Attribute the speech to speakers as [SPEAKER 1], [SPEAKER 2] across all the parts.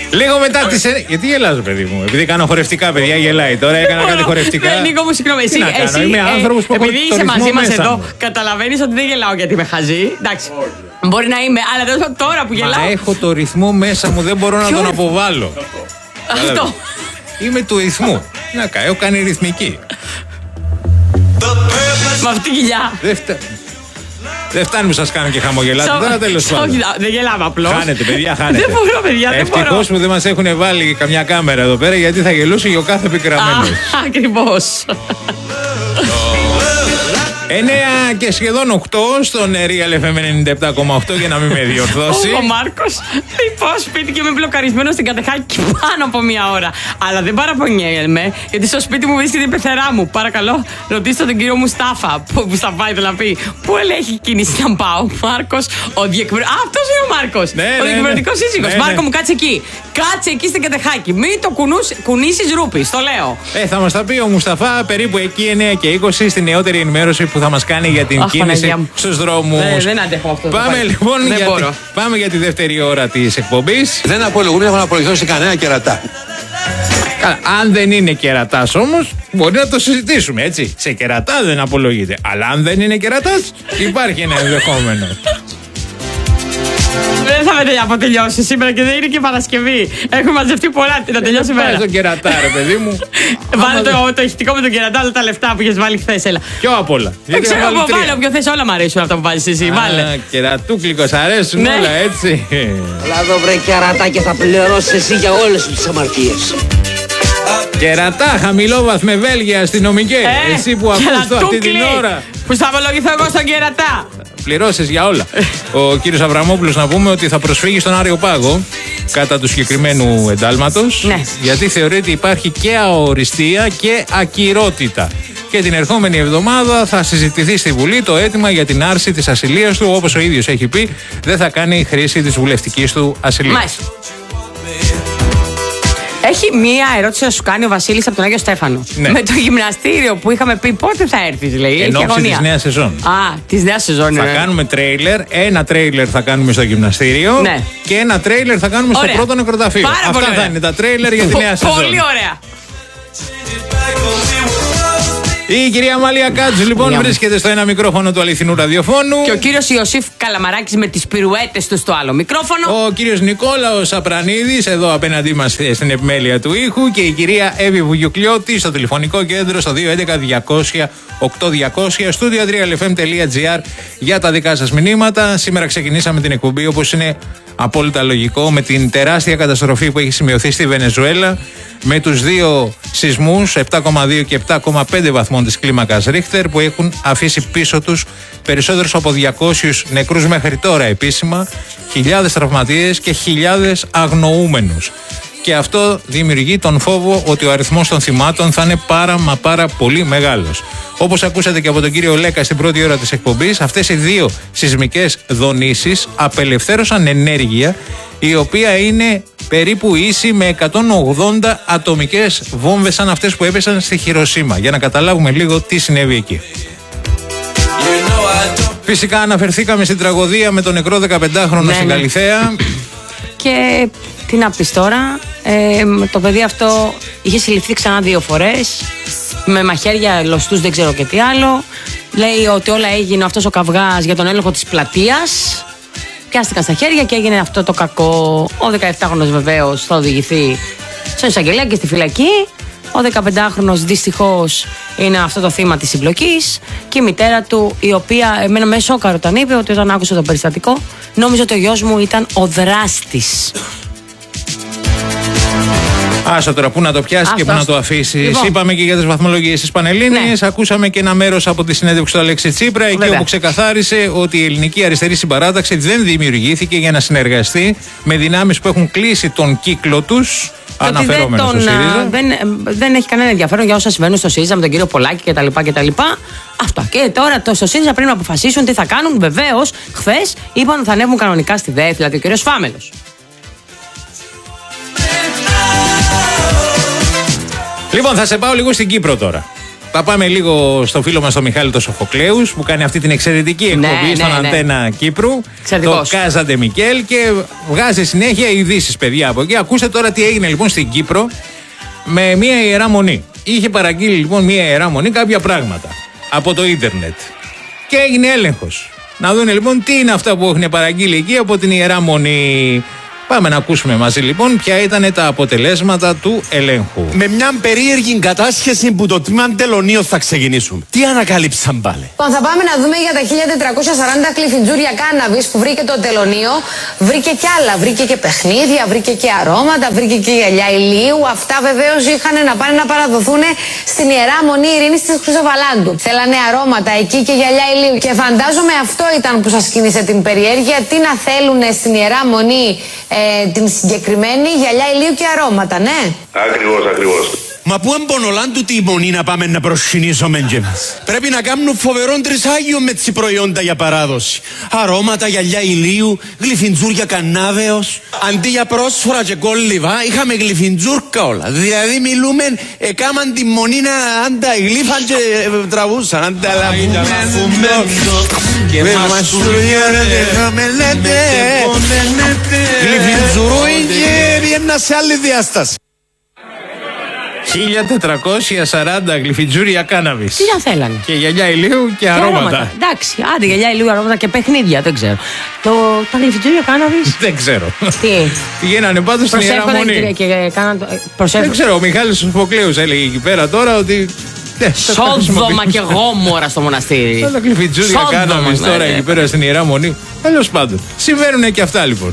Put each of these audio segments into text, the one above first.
[SPEAKER 1] Λίγο μετά τις. Γιατί γελάς, παιδί μου? Επειδή κάνω χορευτικά, παιδιά, γελάει. Τώρα έκανα κάτι χορευτικά.
[SPEAKER 2] Νίκο μου, συγγνώμη. Εσύ
[SPEAKER 1] είμαι άνθρωπος που
[SPEAKER 2] επειδή είσαι μαζί μας εδώ, καταλαβαίνεις ότι δεν γελάω γιατί είμαι χαζή. Εντάξει. Μπορεί να είμαι, αλλά τώρα που γελάω.
[SPEAKER 1] Μα έχω το ρυθμό μέσα μου, δεν μπορώ να τον αποβάλω.
[SPEAKER 2] Αυτό.
[SPEAKER 1] Είμαι του ρυθμού. Έχω κάνει ρυθμική.
[SPEAKER 2] Με αυτή τη κοιλιά.
[SPEAKER 1] Δεν φτάνει που σας κάνω και χαμογελάτε. Τώρα τέλος πάντων.
[SPEAKER 2] Όχι, δεν γελάμε απλώς.
[SPEAKER 1] Χάνετε, παιδιά, χάνετε.
[SPEAKER 2] Δεν μπορώ, παιδιά, δεν μπορώ.
[SPEAKER 1] Ευτυχώς που δεν μας έχουν βάλει καμιά κάμερα εδώ πέρα, γιατί θα γελούσε και ο κάθε επικραμμένος.
[SPEAKER 2] Ακριβώς.
[SPEAKER 1] 9 και σχεδόν 8 στον Real FM 97,8 για να μην με διορθώσει.
[SPEAKER 2] Ο Μάρκος λοιπόν σπίτι και είμαι μπλοκαρισμένο στην Κατεχάκη πάνω από μία ώρα. Αλλά δεν παραπονιέμαι, γιατί στο σπίτι μου βρίσκεται η πεθερά μου. Παρακαλώ, ρωτήστε τον κύριο Μουστάφα. Μουσταφά ήθελα να πει. Πού ελέγχει κίνηση να πάω. Μάρκος, ο διεκπαιρεωτικός. Αυτό είναι ο Μάρκος. Ο διεκπαιρεωτικός σύζυγος. Μάρκο μου, κάτσε εκεί. Κάτσε εκεί στην Κατεχάκη. Μην το κουνήσεις ρούπι, το λέω.
[SPEAKER 1] Θα μας τα πει ο Μουσταφά περίπου εκεί 9 και 20 στη νεότερη ενημέρωση που θα μας κάνει για την κίνηση στους δρόμους.
[SPEAKER 2] Δεν αντέχω αυτό.
[SPEAKER 1] Πάμε λοιπόν πάμε για τη δεύτερη ώρα της εκπομπής.
[SPEAKER 3] Δεν απολογούν, έχω να απολογηθώ σε κανένα κερατά.
[SPEAKER 1] Αν δεν είναι κερατάς όμως, μπορεί να το συζητήσουμε, έτσι. Σε κερατά δεν απολογείται. Αλλά αν δεν είναι κερατάς, υπάρχει ένα ενδεχόμενο.
[SPEAKER 2] Δεν θα με αποτελειώσει σήμερα και δεν είναι και Παρασκευή. Έχουμε μαζευτεί πολλά. Να τελειώσει η μέρα.
[SPEAKER 1] Βάζω κερατά, ρε παιδί μου.
[SPEAKER 2] Βάλε το ηχητικό με τον κερατά, όλα τα λεφτά που έχεις βάλει χθες. Έλα.
[SPEAKER 1] Ποιο απ' όλα?
[SPEAKER 2] Δεν ξέρω, βάλε όποιο θες, όλα μου αρέσουν αυτά που βάζεις εσύ. Βάλε.
[SPEAKER 1] Κερατούκλικος, αρέσουν όλα, έτσι.
[SPEAKER 4] Αλλά εδώ βρε κερατά και θα πληρώσεις εσύ για όλες τις αμαρτίες.
[SPEAKER 1] Κερατά, χαμηλόβαθμε Βέλγια, αστυνομικέ. Εσύ που ακούς το αυτή την ώρα.
[SPEAKER 2] Που θα απολογηθώ εγώ στον κερατά.
[SPEAKER 1] Πληρώσεις για όλα. Ο κύριος Αβραμόπουλος, να πούμε ότι θα προσφύγει στον Άριο Πάγο κατά του συγκεκριμένου εντάλματος.
[SPEAKER 2] Ναι.
[SPEAKER 1] Γιατί θεωρεί ότι υπάρχει και αοριστία και ακυρότητα. Και την ερχόμενη εβδομάδα θα συζητηθεί στη Βουλή το αίτημα για την άρση της ασυλίας του. Όπως ο ίδιος έχει πει, δεν θα κάνει χρήση της βουλευτικής του ασυλίας.
[SPEAKER 2] Μάλιστα. Έχει μία ερώτηση να σου κάνει ο Βασίλης από τον Άγιο Στέφανο.
[SPEAKER 1] Ναι.
[SPEAKER 2] Με το γυμναστήριο που είχαμε πει, πότε θα έρθεις, λέει.
[SPEAKER 1] Εν ώψη της νέας σεζόν.
[SPEAKER 2] Της νέας σεζόν.
[SPEAKER 1] Θα κάνουμε τρέιλερ. Ένα τρέιλερ θα κάνουμε στο γυμναστήριο.
[SPEAKER 2] Ναι.
[SPEAKER 1] Και ένα τρέιλερ θα κάνουμε στο πρώτο νεκροταφείο. Αυτά θα είναι τα τρέιλερ για τη νέα σεζόν.
[SPEAKER 2] Πολύ ωραία.
[SPEAKER 1] Η κυρία Μαλία Κάτζου λοιπόν βρίσκεται στο ένα μικρόφωνο του αληθινού ραδιοφώνου.
[SPEAKER 2] Και ο κύριος Ιωσήφ Καλαμαράκης με τις πυρουέτες του στο άλλο μικρόφωνο.
[SPEAKER 1] Ο κύριος Νικόλαος Απρανίδης εδώ απέναντί μας στην επιμέλεια του ήχου. Και η κυρία Εύη Βουγιουκλιώτη στο τηλεφωνικό κέντρο στο 211-200-8200 στούντιο 3lfm.gr για τα δικά σας μηνύματα. Σήμερα ξεκινήσαμε την εκπομπή, όπως είναι απόλυτα λογικό, με την τεράστια καταστροφή που έχει σημειωθεί στη Βενεζουέλα, με τους δύο σεισμούς 7,2 και 7,5 βαθμών της κλίμακας Ρίχτερ που έχουν αφήσει πίσω τους περισσότερους από 200 νεκρούς μέχρι τώρα επίσημα, χιλιάδες τραυματίες και χιλιάδες αγνοούμενους. Και αυτό δημιουργεί τον φόβο ότι ο αριθμός των θυμάτων θα είναι πάρα πολύ μεγάλος. Όπως ακούσατε και από τον κύριο Λέκα στην πρώτη ώρα της εκπομπής, αυτές οι δύο σεισμικές δονήσεις απελευθέρωσαν ενέργεια η οποία είναι περίπου ίση με 180 ατομικές βόμβες σαν αυτές που έπεσαν στη Χιροσίμα. Για να καταλάβουμε λίγο τι συνέβη εκεί. Φυσικά αναφερθήκαμε στην τραγωδία με τον νεκρό 15χρονο στην Καλιθέα.
[SPEAKER 2] Και τι να πεις τώρα, το παιδί αυτό είχε συλληφθεί ξανά 2 φορές, με μαχαίρια, λωστούς, δεν ξέρω και τι άλλο. Λέει ότι όλα έγινε αυτός ο καυγάς για τον έλεγχο της πλατείας. Πιάστηκαν στα χέρια και έγινε αυτό το κακό. Ο 17χρονος βεβαίως θα οδηγηθεί στον εισαγγελέα και στη φυλακή. Ο 15χρονος δυστυχώς είναι αυτό το θύμα της συμπλοκής. Και η μητέρα του, η οποία εμένα με σόκαρε όταν είπε ότι όταν άκουσε το περιστατικό, νόμιζε ότι ο γιος μου ήταν ο δράστης.
[SPEAKER 1] Άσο τώρα, πού να το πιάσει και πού να το αφήσει. Λοιπόν. Είπαμε και για τις βαθμολογίες της Πανελλήνιας. Ναι. Ακούσαμε και ένα μέρος από τη συνέντευξη του Αλέξη Τσίπρα, εκεί όπου ξεκαθάρισε ότι η ελληνική αριστερή συμπαράταξη δεν δημιουργήθηκε για να συνεργαστεί με δυνάμεις που έχουν κλείσει τον κύκλο τους. Αναφερόμενο στο ΣΥΡΙΖΑ.
[SPEAKER 2] Δεν έχει κανένα ενδιαφέρον για όσα συμβαίνουν στο ΣΥΡΙΖΑ με τον κύριο Πολάκη κτλ. Αυτό. Και τώρα στο ΣΥΡΙΖΑ πρέπει να αποφασίσουν τι θα κάνουν. Βεβαίως, χθες είπαν ότι θα ανέβουν κανονικά στη ΔΕΘ, δηλαδή ο κύριος Φάμελος. Λοιπόν,
[SPEAKER 1] θα σε πάω λίγο στην Κύπρο τώρα. Θα πάμε λίγο στο φίλο μας τον Μιχάλη το Σοφοκλέους που κάνει αυτή την εξαιρετική εκπομπή στον Αντένα Κύπρου. Το Κάζαντε Μικέλ και βγάζει συνέχεια ειδήσεις, παιδιά, από εκεί. Ακούστε τώρα τι έγινε λοιπόν στην Κύπρο με μια Ιερά Μονή. Είχε παραγγείλει λοιπόν μια Ιερά Μονή κάποια πράγματα από το ίντερνετ και έγινε έλεγχος. Να δουν λοιπόν τι είναι αυτά που έχουν παραγγείλει εκεί από την Ιερά Μονή. Πάμε να ακούσουμε μαζί λοιπόν ποια ήταν τα αποτελέσματα του ελέγχου.
[SPEAKER 5] Με μια περίεργη κατάσχεση που το τμήμα τελωνίων θα ξεκινήσουμε. Τι ανακάλυψαν πάλι?
[SPEAKER 6] Θα πάμε να δούμε για τα 1440 κλιφιτζούρια κάναβης που βρήκε το τελωνίο. Βρήκε κι άλλα. Βρήκε και παιχνίδια, βρήκε και αρώματα, βρήκε και γυαλιά ηλίου. Αυτά βεβαίως είχαν να πάνε να παραδοθούν στην Ιερά Μονή Ειρήνης της Χρυσοβαλάντου. Θέλανε αρώματα εκεί και γυαλιά ηλίου. Και φαντάζομαι αυτό ήταν που σας κίνησε την περιέργεια. Τι να θέλουν στην Ιερά Μονή την συγκεκριμένη γυαλιά ηλίου και αρώματα, ναι.
[SPEAKER 3] Ακριβώς.
[SPEAKER 5] Μα πού εμπονολάν του τη Μονή να πάμε να προσκυνήσουμε κι εμάς? Πρέπει να κάνουν φοβερόν τρισάγιο με τις προϊόντα για παράδοση. Αρώματα, γυαλιά ηλίου, γλυφιντζούρια κανάβεως. Αντί για πρόσφορα και κόλληβα, είχαμε γλυφιντζούρκα όλα. Δηλαδή μιλούμε, έκαναν τη Μονή να άντα γλύφαν και τραβούσαν. Άντα λαφούμεντο και μαστούριανετε χαμελέτε. Γλυφιντζουρούιν και βγαίνα σε άλλη διάσταση.
[SPEAKER 1] 1440 γλυφιτζούρια κάναβης.
[SPEAKER 2] Τι να θέλανε?
[SPEAKER 1] Και γυαλιά ηλίου και αρώματα.
[SPEAKER 2] Εντάξει, άντε γυαλιά ηλίου, αρώματα και παιχνίδια, δεν ξέρω. Τα γλυφιτζούρια κάναβης.
[SPEAKER 1] Δεν ξέρω.
[SPEAKER 2] Τι?
[SPEAKER 1] Πηγαίνανε πάντως στην Ιερά Μονή. Δεν ξέρω, ο Μιχάλης Σοφοκλέους έλεγε εκεί πέρα τώρα ότι.
[SPEAKER 2] Σόδομα και γόμορα στο μοναστήρι.
[SPEAKER 1] Τα γλυφιτζούρια κάναβης τώρα εκεί πέρα στην Ιερά Μονή. Τέλος πάντων. Συμβαίνουν και αυτά λοιπόν.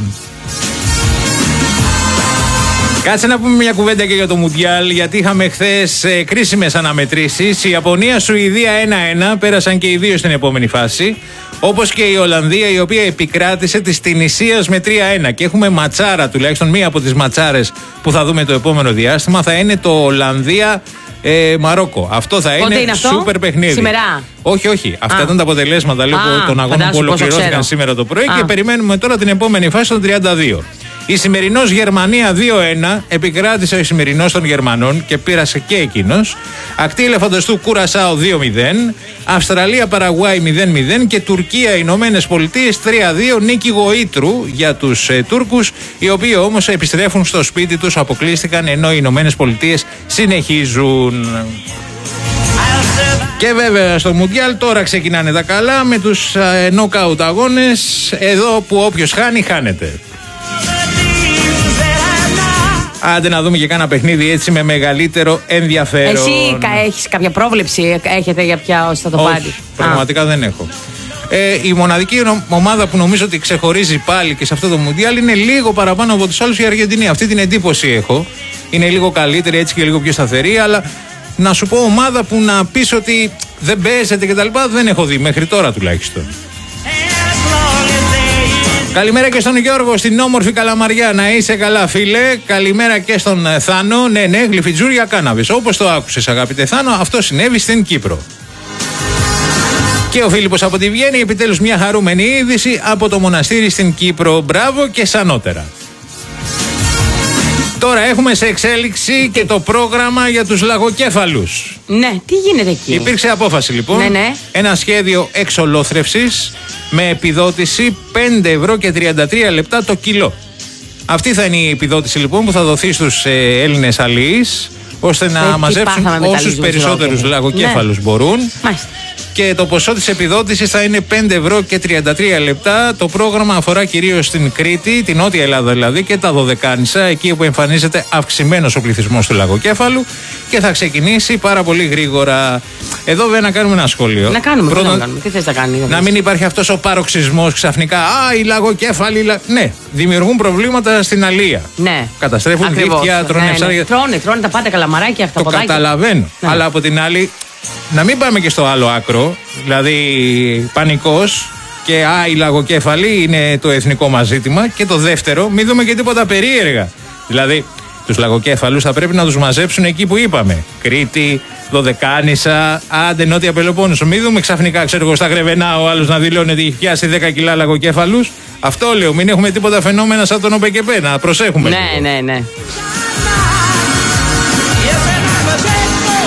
[SPEAKER 1] Κάτσε να πούμε μια κουβέντα και για το Μουντιάλ, γιατί είχαμε χθες κρίσιμες αναμετρήσεις. Η Ιαπωνία, Σουηδία 1-1, πέρασαν και οι δύο στην επόμενη φάση. Όπως και η Ολλανδία, η οποία επικράτησε της Τινησίας με 3-1. Και έχουμε ματσάρα, τουλάχιστον μία από τις ματσάρες που θα δούμε το επόμενο διάστημα, θα είναι το Ολλανδία Μαρόκο. Αυτό θα είναι σούπερ παιχνίδι.
[SPEAKER 2] Σήμερα.
[SPEAKER 1] Όχι. Αυτά ήταν τα αποτελέσματα των αγώνων που ολοκληρώθηκαν σήμερα το πρωί και περιμένουμε τώρα την επόμενη φάση των 32. Η σημερινός Γερμανία 2-1 επικράτησε ο σημερινός των Γερμανών και πήρασε και εκείνος. Ακτή Ελεφαντοστού Κουρασάο 2-0. Αυστραλία Παραγουάη 0-0 και Τουρκία Ηνωμένες Πολιτείες 3-2. Νίκη γοήτρου για τους Τούρκους, οι οποίοι όμως επιστρέφουν στο σπίτι τους, αποκλείστηκαν, ενώ οι Ηνωμένες Πολιτείες συνεχίζουν. Και βέβαια στο Μουντιάλ τώρα ξεκινάνε τα καλά με τους νοκάουτ αγώνες, εδώ που όποιος χάνει χάνεται. Άντε να δούμε και κάνα παιχνίδι έτσι με μεγαλύτερο ενδιαφέρον.
[SPEAKER 2] Εσύ έχεις κάποια πρόβλεψη, έχετε για ποια θα το πάρει?
[SPEAKER 1] Όχι, πραγματικά δεν έχω. Η μοναδική ομάδα που νομίζω ότι ξεχωρίζει πάλι και σε αυτό το Μουντιάλ είναι λίγο παραπάνω από τους άλλους η Αργεντινή. Αυτή την εντύπωση έχω. Είναι λίγο καλύτερη έτσι και λίγο πιο σταθερή, αλλά να σου πω ομάδα που να πεις ότι δεν παίζεται κτλ. Δεν έχω δει μέχρι τώρα τουλάχιστον. Καλημέρα και στον Γιώργο στην όμορφη Καλαμαριά. Να είσαι καλά, φίλε. Καλημέρα και στον Θάνο. Ναι, γλυφιτζούρια κάναβης. Όπως το άκουσες, αγαπητέ Θάνο, αυτό συνέβη στην Κύπρο. Και ο Φίλιππος από τη Βιέννη, επιτέλους μια χαρούμενη είδηση από το μοναστήρι στην Κύπρο. Μπράβο και σανότερα. Τώρα έχουμε σε εξέλιξη και το πρόγραμμα για τους λαγοκέφαλους.
[SPEAKER 2] Ναι, τι γίνεται εκεί?
[SPEAKER 1] Υπήρξε απόφαση λοιπόν.
[SPEAKER 2] Ναι.
[SPEAKER 1] Ένα σχέδιο εξολόθρευσης με επιδότηση 5 ευρώ και 33 λεπτά το κιλό. Αυτή θα είναι η επιδότηση λοιπόν που θα δοθεί στους Έλληνες αλλοίς, ώστε να μαζέψουν όσους περισσότερους λαγοκέφαλους μπορούν.
[SPEAKER 2] Μάλιστα.
[SPEAKER 1] Και το ποσό της επιδότησης θα είναι 5 ευρώ και 33 λεπτά. Το πρόγραμμα αφορά κυρίως την Κρήτη, την Νότια Ελλάδα δηλαδή, και τα Δωδεκάνησα, εκεί όπου εμφανίζεται αυξημένος ο πληθυσμός του λαγοκέφαλου και θα ξεκινήσει πάρα πολύ γρήγορα. Εδώ βέβαια να κάνουμε ένα σχόλιο.
[SPEAKER 2] Να κάνουμε, τι θες να κάνουμε?
[SPEAKER 1] Να μην υπάρχει αυτός ο paroxισμός ξαφνικά. Οι λαγοκέφαλοι. Ναι, δημιουργούν προβλήματα στην αλία.
[SPEAKER 2] Ναι.
[SPEAKER 1] Καταστρέφουν δίκτυα, τρώνε ψάρια.
[SPEAKER 2] Τρώνε τα πάντα καλαμαράκια, αυτά.
[SPEAKER 1] Το καταλαβαίνω. Ναι. Αλλά από την άλλη, να μην πάμε και στο άλλο άκρο, δηλαδή πανικός και οι λαγοκέφαλοι είναι το εθνικό μας ζήτημα. Και το δεύτερο, μην δούμε και τίποτα περίεργα. Δηλαδή, τους λαγοκέφαλους θα πρέπει να τους μαζέψουν εκεί που είπαμε. Κρήτη, Δωδεκάνησα, άντε Νότια Πελοπόννησο. Μην δούμε ξαφνικά, ξέρω εγώ, στα Γρεβενά ο άλλος να δηλώνει ότι έχει πιάσει 10 κιλά λαγοκέφαλους. Αυτό λέω, μην έχουμε τίποτα φαινόμενα σαν τον ΟΠΕΚΕΠΕ, να προσέχουμε.
[SPEAKER 2] Ναι.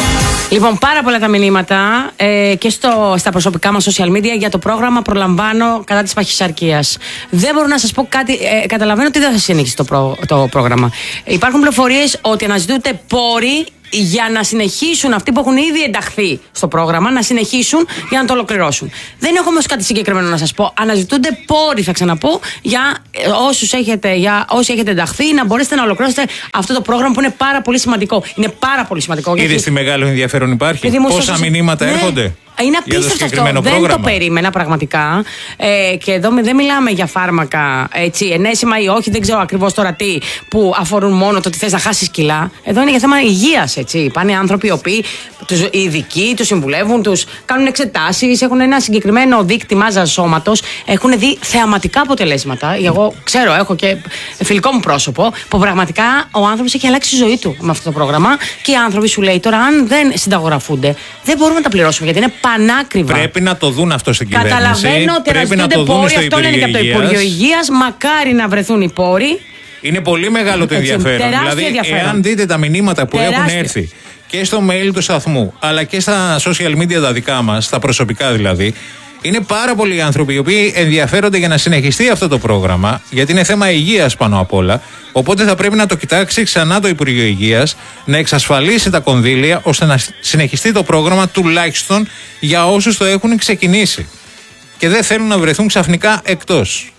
[SPEAKER 2] Λοιπόν, πάρα πολλά τα μηνύματα και στα προσωπικά μας social media για το πρόγραμμα Προλαμβάνω κατά της παχυσαρκίας. Δεν μπορώ να σας πω κάτι. Καταλαβαίνω ότι δεν θα συνεχίσει το πρόγραμμα. Υπάρχουν πληροφορίες ότι αναζητούνται πόροι για να συνεχίσουν αυτοί που έχουν ήδη ενταχθεί στο πρόγραμμα, να συνεχίσουν για να το ολοκληρώσουν. Δεν έχω όμως κάτι συγκεκριμένο να σας πω. Αναζητούνται πόροι, θα ξαναπώ, για όσοι έχετε ενταχθεί, να μπορέσετε να ολοκληρώσετε αυτό το πρόγραμμα που είναι πάρα πολύ σημαντικό. Είναι πάρα πολύ σημαντικό.
[SPEAKER 1] Είδες τι μεγάλο ενδιαφέρον υπάρχει? Πόσα μηνύματα έρχονται?
[SPEAKER 2] Είναι απίστευτο αυτό. Δεν το περίμενα πραγματικά. Και εδώ δεν μιλάμε για φάρμακα ενέσιμα ή όχι, δεν ξέρω ακριβώς τώρα τι, που αφορούν μόνο το ότι θες να χάσεις κιλά. Εδώ είναι για θέμα υγείας. Πάνε άνθρωποι οι οποίοι, οι ειδικοί, τους συμβουλεύουν, τους κάνουν εξετάσεις, έχουν ένα συγκεκριμένο δείκτη μάζας σώματος, έχουν δει θεαματικά αποτελέσματα. Εγώ ξέρω, έχω και φιλικό μου πρόσωπο, που πραγματικά ο άνθρωπος έχει αλλάξει τη ζωή του με αυτό το πρόγραμμα. Και οι άνθρωποι σου λέει τώρα, αν δεν συνταγογραφούνται, δεν μπορούμε να τα πληρώσουμε γιατί είναι πανάκριβα.
[SPEAKER 1] Πρέπει να το δουν αυτό στην κυβέρνηση.
[SPEAKER 2] Καταλαβαίνω ότι αναζητούνται πόροι. Αυτό είναι και από το Υπουργείο Υγείας. Μακάρι να βρεθούν οι πόροι.
[SPEAKER 1] Είναι πολύ μεγάλο το ενδιαφέρον. Δηλαδή, εάν δείτε τα μηνύματα που έχουν έρθει και στο mail του σταθμού, αλλά και στα social media τα δικά μας, τα προσωπικά δηλαδή, είναι πάρα πολλοί άνθρωποι οι οποίοι ενδιαφέρονται για να συνεχιστεί αυτό το πρόγραμμα, γιατί είναι θέμα υγείας πάνω απ' όλα. Οπότε θα πρέπει να το κοιτάξει ξανά το Υπουργείο Υγείας, να εξασφαλίσει τα κονδύλια ώστε να συνεχιστεί το πρόγραμμα τουλάχιστον για όσους το έχουν ξεκινήσει και δεν θέλουν να βρεθούν ξαφνικά εκτός.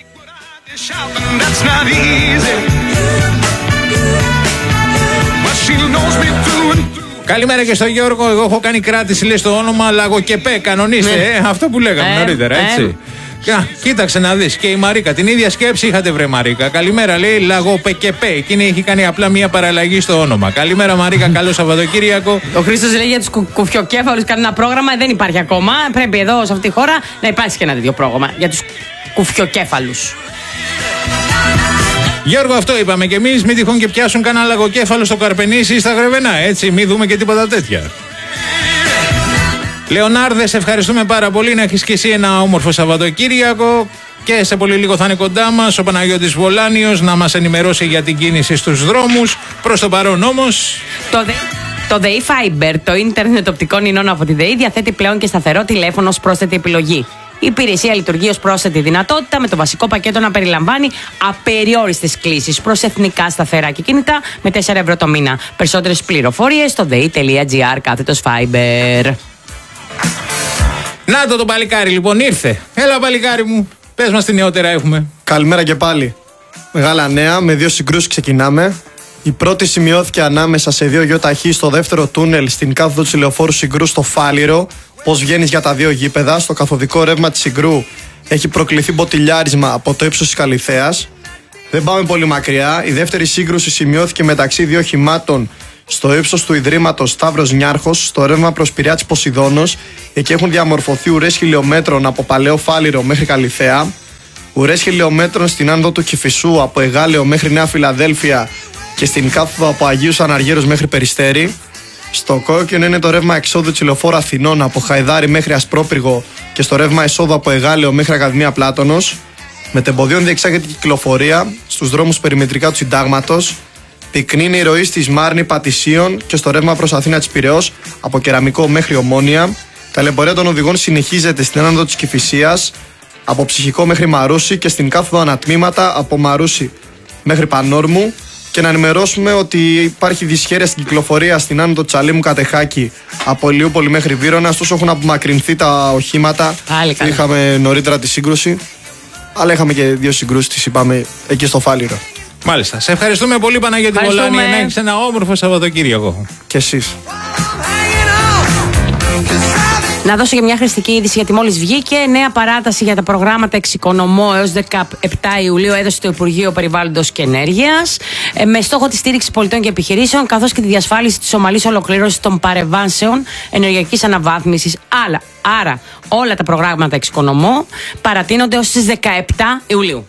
[SPEAKER 1] Καλημέρα και στο Γιώργο. Εγώ έχω κάνει κράτηση, λέει, στο όνομα Λαγοκεπέ. Κανονίστε, αυτό που λέγαμε νωρίτερα, έτσι. Κοίταξε να δεις. Και η Μαρίκα, την ίδια σκέψη είχατε, βρε Μαρίκα. Καλημέρα, λέει, Λαγοπεκεπέ. Εκείνη έχει κάνει απλά μια παραλλαγή στο όνομα. Καλημέρα, Μαρίκα, καλό Σαββατοκύριακο.
[SPEAKER 2] Ο Χρήστος λέει για τους κουφιοκέφαλους, κάνει ένα πρόγραμμα, δεν υπάρχει ακόμα. Πρέπει εδώ, σε αυτή τη χώρα, να υπάρξει και ένα τέτοιο πρόγραμμα για τους κουφιοκέφαλους.
[SPEAKER 1] Γιώργο, αυτό είπαμε κι εμείς. Μην τυχόν και πιάσουν κανένα λαγοκέφαλο στο Καρπενήσι ή στα Γρεβενά. Έτσι, μην δούμε και τίποτα τέτοια. Λεωνάρδε, σε ευχαριστούμε πάρα πολύ. Να έχεις και εσύ ένα όμορφο Σαββατοκύριακο. Και σε πολύ λίγο θα είναι κοντά μας ο Παναγιώτης Βολάνιος να μας ενημερώσει για την κίνηση στους δρόμους. Προς το παρόν όμως.
[SPEAKER 2] Το ΔΕΗ Fiber, το ίντερνετ οπτικών ινών από τη ΔΕΗ, διαθέτει πλέον και σταθερό τηλέφωνο ως πρόσθετη επιλογή. Η υπηρεσία λειτουργεί ως πρόσθετη δυνατότητα, με το βασικό πακέτο να περιλαμβάνει απεριόριστες κλήσεις προς εθνικά σταθερά και κινητά με 4 ευρώ το μήνα. Περισσότερες πληροφορίες στο dei.gr/Fiber.
[SPEAKER 1] Να το παλικάρι λοιπόν ήρθε. Έλα παλικάρι μου, πες μας τι νεότερα έχουμε.
[SPEAKER 7] Καλημέρα και πάλι. Μεγάλα νέα, με 2 συγκρούσεις ξεκινάμε. Η πρώτη σημειώθηκε ανάμεσα σε 2 γιοταχή στο δεύτερο τούνελ στην κάθοδο της Λεωφόρου Συγκρού στο Φάληρο. Πώς βγαίνεις για τα 2 γήπεδα, στο καθοδικό ρεύμα της Συγκρού έχει προκληθεί μποτιλιάρισμα από το ύψος της Καλυθέας. Δεν πάμε πολύ μακριά. Η δεύτερη σύγκρουση σημειώθηκε μεταξύ 2 οχημάτων στο ύψος του Ιδρύματος Σταύρος Νιάρχος, στο ρεύμα προς Πειραιά Ποσειδώνος. Εκεί έχουν διαμορφωθεί ουρές χιλιόμετρων από Παλαιό Φάληρο μέχρι Καλυθέα. Ουρές χιλιόμετρων στην άνοδο του Κηφισού από Εγάλεο μέχρι Νέα Φιλαδέλφια και στην κάθοδο από Αγίους Αναργύρους μέχρι Περιστέρι. Στο κόκκινο είναι το ρεύμα εξόδου της Λεωφόρου Αθηνών από Χαϊδάρι μέχρι Ασπρόπυργο και στο ρεύμα εισόδου από Εγάλεο μέχρι Ακαδημία Πλάτωνος. Μετεμποδίων διεξάγεται κυκλοφορία στους δρόμους περιμετρικά του Συντάγματος. Πυκνή είναι η ροή στη Σμάρνη Πατησίων και στο ρεύμα προς Αθήνα της Πειραιώς από Κεραμικό μέχρι Ομόνια. Ταλαιπωρία των οδηγών συνεχίζεται στην άνοδο της Κηφισίας από Ψυχικό μέχρι Μαρούσι και στην κάθοδο ανατμήματα από Μαρούσι μέχρι Πανόρμου. Και να ενημερώσουμε ότι υπάρχει δυσχέρεια στην κυκλοφορία στην άνοδο Τσαλίμου Κατεχάκη από Ηλιούπολη μέχρι Βύρωνα. Ωστόσο έχουν απομακρυνθεί τα οχήματα. Είχαμε νωρίτερα τη σύγκρουση. Αλλά είχαμε και 2 συγκρούσεις, τις είπαμε εκεί στο Φάληρο.
[SPEAKER 1] Μάλιστα. Σε ευχαριστούμε πολύ, Παναγιώτη Βολάνη. Να έχεις ένα όμορφο Σαββατοκύριακο.
[SPEAKER 7] Και εσείς.
[SPEAKER 2] Να δώσω και μια χρηστική είδηση, γιατί μόλις βγήκε νέα παράταση για τα προγράμματα εξοικονομώ έως 17 Ιουλίου έδωσε το Υπουργείο Περιβάλλοντος και Ενέργειας με στόχο τη στήριξη πολιτών και επιχειρήσεων, καθώς και τη διασφάλιση της ομαλής ολοκλήρωσης των παρεμβάσεων ενεργειακής αναβάθμισης. Άρα όλα τα προγράμματα εξοικονομώ παρατείνονται ως τις 17 Ιουλίου.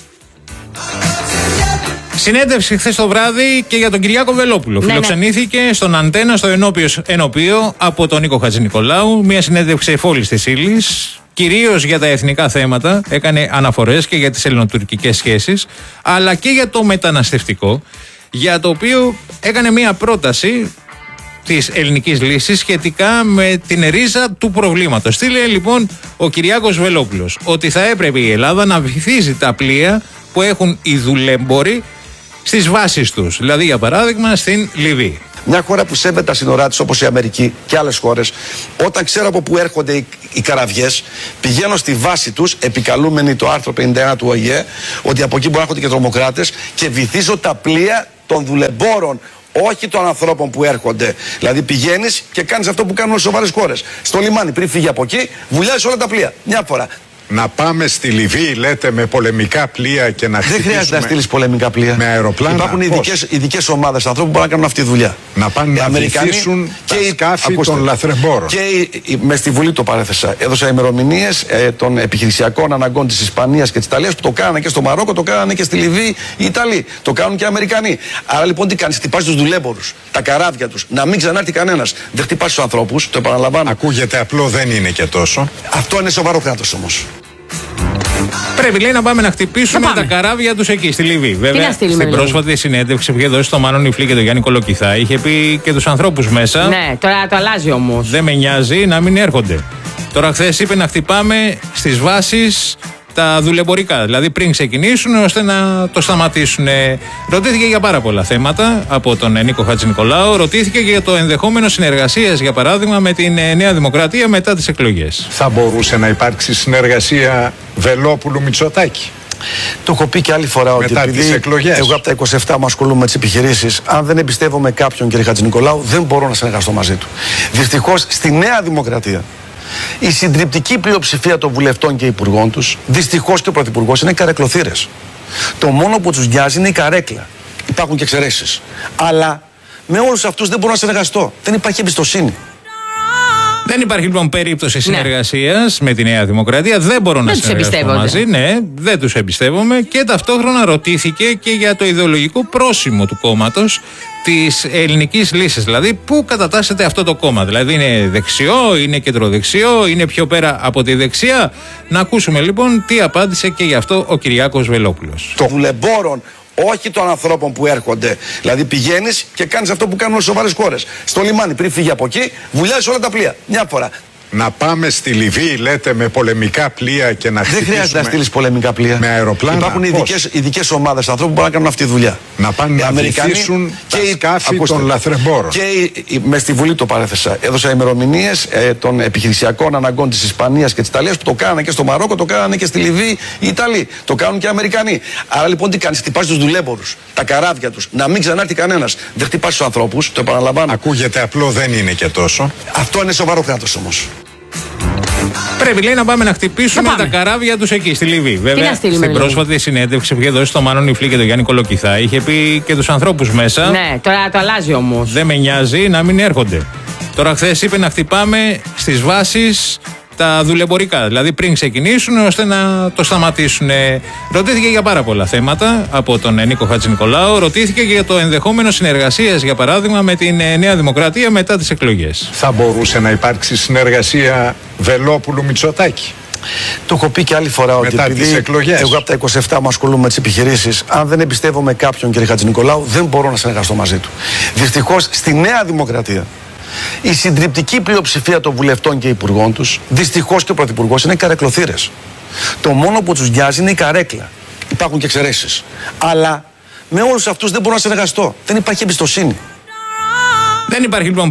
[SPEAKER 1] Συνέντευξη χθες το βράδυ και για τον Κυριάκο Βελόπουλο. Φιλοξενήθηκε στον Αντένα, στο Ενώπιο από τον Νίκο Χατζηνικολάου. Μια συνέντευξη εφόλης της ύλης, κυρίως για τα εθνικά θέματα. Έκανε αναφορές και για τις ελληνοτουρκικές σχέσεις, αλλά και για το μεταναστευτικό, για το οποίο έκανε μια πρόταση της ελληνικής λύσης σχετικά με την ρίζα του προβλήματος. Τι λέει λοιπόν ο Κυριάκος Βελόπουλος? Ότι θα έπρεπε η Ελλάδα να βυθίζει τα πλοία που έχουν οι δουλέμποροι στις βάσεις τους. Δηλαδή, για παράδειγμα, στην Λιβύη.
[SPEAKER 3] Μια χώρα που σέβεται τα σύνορά της, όπως η Αμερική και άλλες χώρες, όταν ξέρω από πού έρχονται οι καραβιές, πηγαίνω στη βάση τους, επικαλούμενοι το άρθρο 51 του ΟΗΕ, ότι από εκεί μπορούν να έρχονται και τρομοκράτες, και βυθίζω τα πλοία των δουλεμπόρων, όχι των ανθρώπων που έρχονται. Δηλαδή, πηγαίνεις και κάνεις αυτό που κάνουν σοβαρές χώρες. Στο λιμάνι, πριν φύγει από εκεί, βουλιάζεις όλα τα πλοία. Μια φορά.
[SPEAKER 8] Να πάμε στη Λιβύη, λέτε, με πολεμικά πλοία και να χτυπήσουμε.
[SPEAKER 3] Δεν χρειάζεται να στείλεις πολεμικά πλοία.
[SPEAKER 8] Με αεροπλάνα.
[SPEAKER 3] Υπάρχουν ειδικές ομάδες ανθρώπων που μπορούν να κάνουν αυτή τη δουλειά.
[SPEAKER 8] Να πάνε να βυθίσουν τα σκάφη των λαθρεμπόρων.
[SPEAKER 3] Και μες στη Βουλή το παρέθεσα. Έδωσα ημερομηνίες των επιχειρησιακών αναγκών της Ισπανίας και της Ιταλίας που το κάνανε και στο Μαρόκο, το κάνανε και στη Λιβύη οι Ιταλοί. Το κάνουν και οι Αμερικανοί. Άρα λοιπόν τι κάνεις? Χτυπάς τους δουλέμπορους, τα καράβια τους, να μην ξανάρθει κανένας. Δεν χτυπάς τους ανθρώπους, το επαναλαμβάνω.
[SPEAKER 8] Ακούγεται απλό, δεν είναι και τόσο.
[SPEAKER 3] Αυτό είναι σοβαρό κράτος όμως.
[SPEAKER 1] Πρέπει, λέει, να πάμε να χτυπήσουμε τα καράβια τους εκεί στη Λιβύη. Βέβαια, στην πρόσφατη συνέντευξη που είχε δώσει στο Μάνο Νιφλή και τον Γιάννη Κολοκυθά, είχε πει και τους ανθρώπους μέσα.
[SPEAKER 2] Ναι, τώρα το αλλάζει όμως.
[SPEAKER 1] Δεν με νοιάζει να μην έρχονται. Τώρα, χθες είπε να χτυπάμε στις βάσεις τα δουλεμπορικά, δηλαδή πριν ξεκινήσουν, ώστε να το σταματήσουν. Ρωτήθηκε για πάρα πολλά θέματα από τον Νίκο Χατζηνικολάου. Ρωτήθηκε και για το ενδεχόμενο συνεργασίας, για παράδειγμα, με την Νέα Δημοκρατία μετά τις εκλογές.
[SPEAKER 8] Θα μπορούσε να υπάρξει συνεργασία Βελόπουλου-Μητσοτάκη?
[SPEAKER 3] Το έχω πει και άλλη φορά ότι επειδή εγώ από τα 27 μου ασχολούμαι με τις επιχειρήσεις, αν δεν εμπιστεύομαι κάποιον, κύριε Χατζηνικολάου, δεν μπορώ να συνεργαστώ μαζί του. Δυστυχώς στη Νέα Δημοκρατία η συντριπτική πλειοψηφία των βουλευτών και υπουργών τους, δυστυχώς και ο πρωθυπουργός, είναι καρεκλοθύρες. Το μόνο που τους νοιάζει είναι η καρέκλα. Υπάρχουν και εξαιρέσεις. Αλλά με όλους αυτούς δεν μπορώ να συνεργαστώ. Δεν υπάρχει εμπιστοσύνη.
[SPEAKER 1] Δεν υπάρχει λοιπόν περίπτωση συνεργασίας με τη Νέα Δημοκρατία. Δεν μπορώ να συνεργαστώ μαζί. Ναι, δεν τους εμπιστεύομαι. Και ταυτόχρονα ρωτήθηκε και για το ιδεολογικό πρόσημο του κόμματος, της ελληνικής λύσης. Δηλαδή, πού κατατάσσεται αυτό το κόμμα? Δηλαδή, είναι δεξιό, είναι κεντροδεξιό, είναι πιο πέρα από τη δεξιά? Να ακούσουμε λοιπόν τι απάντησε και γι' αυτό ο Κυριάκος Βελόπουλος.
[SPEAKER 3] Το δουλεμπόρων, όχι των ανθρώπων που έρχονται. Δηλαδή, πηγαίνεις και κάνεις αυτό που κάνουν σοβαρές χώρες. Στο λιμάνι, πριν φύγει από εκεί, βουλιάζεις όλα τα πλοία. Μια φορά.
[SPEAKER 8] Να πάμε στη Λιβύη, λέτε, με πολεμικά πλοία και να χτυπήσουμε.
[SPEAKER 3] Δεν χρειάζεται να στείλεις πολεμικά πλοία.
[SPEAKER 8] Με αεροπλάνα.
[SPEAKER 3] Υπάρχουν ειδικές ομάδες ανθρώπων που μπορούν να κάνουν αυτή τη δουλειά.
[SPEAKER 8] Να πάνε να βυθίσουν τα σκάφη των λαθρεμπόρων.
[SPEAKER 3] Και μες στη Βουλή το παρέθεσα. Έδωσα ημερομηνίες των επιχειρησιακών αναγκών της Ισπανίας και της Ιταλίας που το κάνανε και στο Μαρόκο, το κάνανε και στη Λιβύη οι Ιταλοί. Το κάνουν και οι Αμερικανοί. Άρα λοιπόν τι κάνεις? Χτυπάς τους δουλέμπορους, τα καράβια τους, να μην ξανάρθει κανένας. Δεν χτυπάς τους ανθρώπους, το επαναλαμβάνω.
[SPEAKER 8] Ακούγεται απλό, δεν είναι και τόσο.
[SPEAKER 3] Αυτό είναι σοβαρό κράτος όμως.
[SPEAKER 1] Πρέπει, λέει, να πάμε να χτυπήσουμε τα καράβια τους εκεί στη Λιβύη. Βέβαια, στην πρόσφατη συνέντευξη που είχε δώσει στο Μάνο Νιφλή και τον Γιάννη Κολοκυθά, είχε πει και τους ανθρώπους μέσα.
[SPEAKER 2] Ναι, τώρα το αλλάζει όμως.
[SPEAKER 1] Δεν με νοιάζει να μην έρχονται. Τώρα, χθες είπε να χτυπάμε στις βάσεις τα δουλεμπορικά, δηλαδή πριν ξεκινήσουν, ώστε να το σταματήσουν. Ρωτήθηκε για πάρα πολλά θέματα από τον Νίκο Χατζηνικολάου. Ρωτήθηκε και για το ενδεχόμενο συνεργασίας, για παράδειγμα, με την Νέα Δημοκρατία μετά τις εκλογές.
[SPEAKER 8] Θα μπορούσε να υπάρξει συνεργασία Βελόπουλου-Μητσοτάκη?
[SPEAKER 3] Το έχω πει και άλλη φορά ότι επειδή εγώ από τα 27 μου ασχολούμαι με τις επιχειρήσεις, αν δεν εμπιστεύομαι κάποιον, κύριε Χατζηνικολάου, δεν μπορώ να συνεργαστώ μαζί του. Δυστυχώς στη Νέα Δημοκρατία η συντριπτική πλειοψηφία των βουλευτών και υπουργών τους, δυστυχώς και ο πρωθυπουργός, είναι καρεκλοθύρες. Το μόνο που τους νοιάζει είναι η καρέκλα. Υπάρχουν και εξαιρέσεις. Αλλά με όλους αυτούς δεν μπορώ να συνεργαστώ. Δεν υπάρχει εμπιστοσύνη.
[SPEAKER 1] Δεν υπάρχει λοιπόν